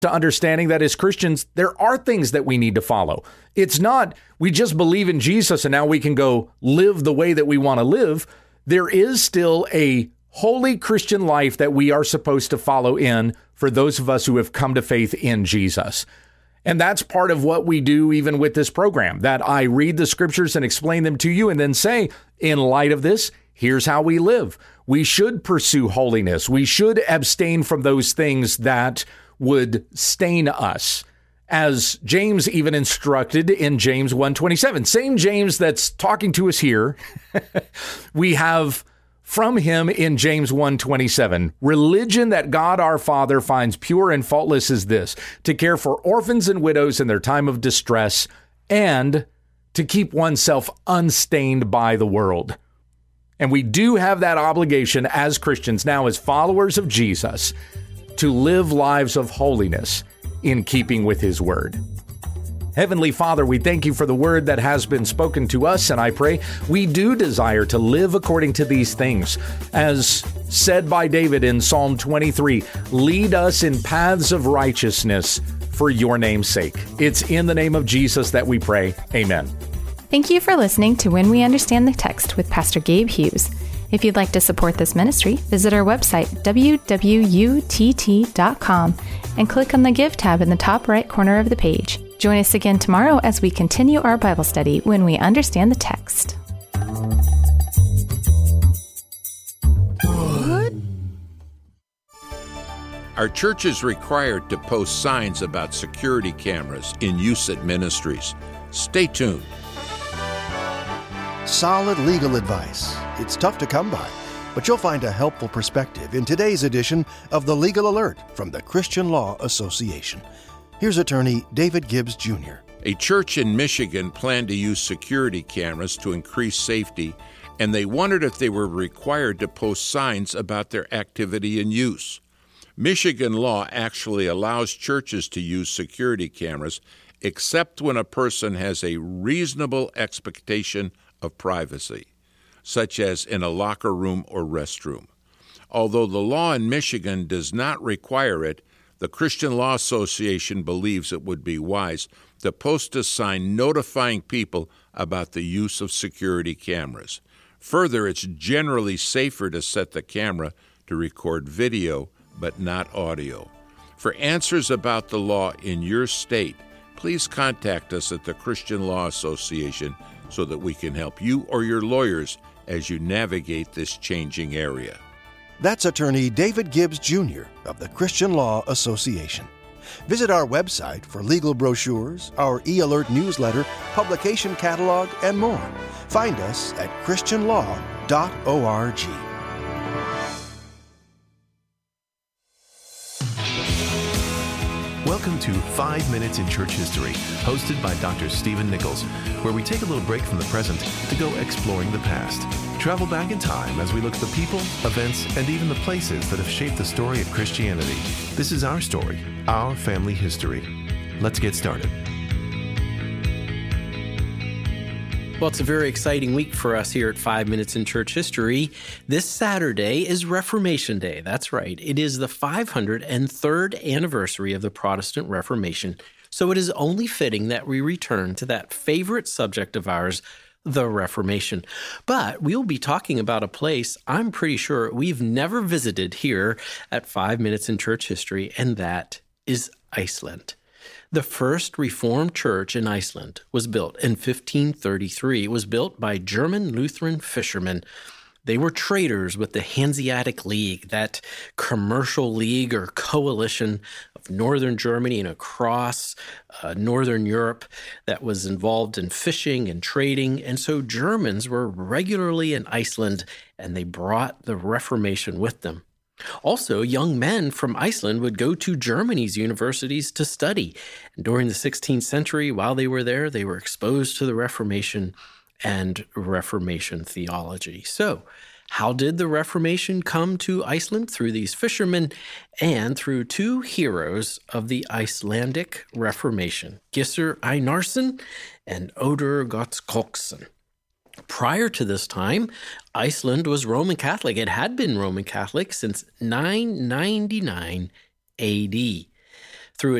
to understanding that as Christians, there are things that we need to follow. It's not we just believe in Jesus and now we can go live the way that we want to live. There is still a holy Christian life that we are supposed to follow in for those of us who have come to faith in Jesus. And that's part of what we do even with this program, that I read the scriptures and explain them to you and then say, in light of this, here's how we live. We should pursue holiness. We should abstain from those things that would stain us, as James even instructed in James 1:27. Same James that's talking to us here. We have from him in James 1:27, religion that God our Father finds pure and faultless is this, to care for orphans and widows in their time of distress, and to keep oneself unstained by the world. And we do have that obligation as Christians now, as followers of Jesus, to live lives of holiness in keeping with his word. Heavenly Father, we thank you for the word that has been spoken to us, and I pray we do desire to live according to these things. As said by David in Psalm 23, lead us in paths of righteousness for your name's sake. It's in the name of Jesus that we pray. Amen. Thank you for listening to When We Understand the Text with Pastor Gabe Hughes. If you'd like to support this ministry, visit our website, www.utt.com, and click on the Give tab in the top right corner of the page. Join us again tomorrow as we continue our Bible study when we understand the text. Our church is required to post signs about security cameras in use at ministries. Stay tuned. Solid legal advice. It's tough to come by, but you'll find a helpful perspective in today's edition of the Legal Alert from the Christian Law Association. Here's attorney David Gibbs, Jr. A church in Michigan planned to use security cameras to increase safety, and they wondered if they were required to post signs about their activity and use. Michigan law actually allows churches to use security cameras, except when a person has a reasonable expectation of privacy, such as in a locker room or restroom. Although the law in Michigan does not require it, the Christian Law Association believes it would be wise to post a sign notifying people about the use of security cameras. Further, it's generally safer to set the camera to record video, but not audio. For answers about the law in your state, please contact us at the Christian Law Association so that we can help you or your lawyers as you navigate this changing area. That's attorney David Gibbs, Jr. of the Christian Law Association. Visit our website for legal brochures, our e-alert newsletter, publication catalog, and more. Find us at christianlaw.org. Welcome to 5 Minutes in Church History, hosted by Dr. Stephen Nichols, where we take a little break from the present to go exploring the past. Travel back in time as we look at the people, events, and even the places that have shaped the story of Christianity. This is our story, our family history. Let's get started. Well, it's a very exciting week for us here at 5 Minutes in Church History. This Saturday is Reformation Day. That's right. It is the 503rd anniversary of the Protestant Reformation, so it is only fitting that we return to that favorite subject of ours, the Reformation. But we'll be talking about a place I'm pretty sure we've never visited here at 5 Minutes in Church History, and that is Iceland. The first Reformed church in Iceland was built in 1533. It was built by German Lutheran fishermen. They were traders with the Hanseatic League, that commercial league or coalition of northern Germany and across northern Europe that was involved in fishing and trading. And so Germans were regularly in Iceland, and they brought the Reformation with them. Also, young men from Iceland would go to Germany's universities to study. And during the 16th century, while they were there, they were exposed to the Reformation and Reformation theology. So, how did the Reformation come to Iceland? Through these fishermen and through two heroes of the Icelandic Reformation, Gissur Einarsson and Odur Gottskálksson. Prior to this time, Iceland was Roman Catholic. It had been Roman Catholic since 999 AD.